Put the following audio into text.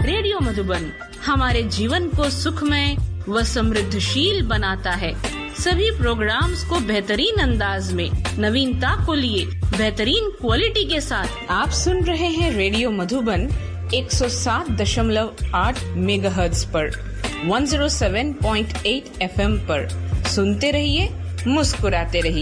Radio Madhuban हमारे जीवन को सुखमय व समृद्धशील बनाता है। सभी प्रोग्राम्स को बेहतरीन अंदाज में नवीनता को लिए बेहतरीन क्वालिटी के साथ आप सुन रहे हैं रेडियो मधुबन 107.8 मेगाहर्ट्ज पर 107.8 FM पर। सुनते रहिए, मुस्कुराते रहिए।